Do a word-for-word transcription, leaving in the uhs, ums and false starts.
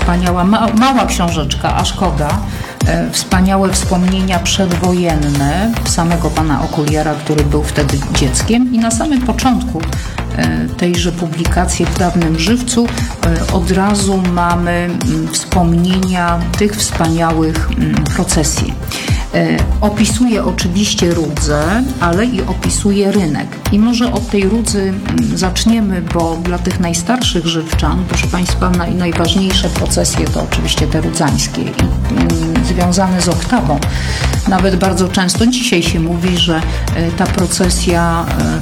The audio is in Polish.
wspaniała, ma, mała książeczka, a szkoda. Wspaniałe wspomnienia przedwojenne samego pana Okuliera, który był wtedy dzieckiem, i na samym początku tejże publikacji w Dawnym Żywcu od razu mamy wspomnienia tych wspaniałych procesji. Opisuje oczywiście Rudzę, ale i opisuje rynek. I może od tej Rudzy zaczniemy, bo dla tych najstarszych żywczan, proszę Państwa, naj, najważniejsze procesje to oczywiście te rudzańskie i mm, związane z oktawą. Nawet bardzo często dzisiaj się mówi, że ta procesja